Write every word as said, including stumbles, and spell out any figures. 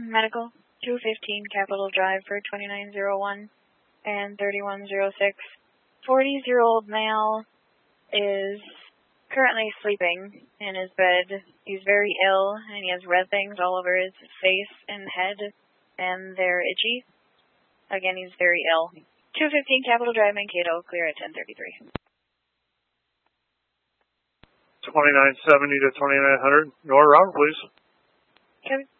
Medical, two fifteen Capitol Drive for twenty-nine oh one and thirty-one oh six. forty-year-old male is currently sleeping in his bed. He's very ill, and he has red things all over his face and head, and they're itchy. Again, he's very ill. two fifteen Capitol Drive, Mankato, clear at ten thirty-three. twenty-nine seventy to twenty-nine hundred. Nora Robert, please. Kevin.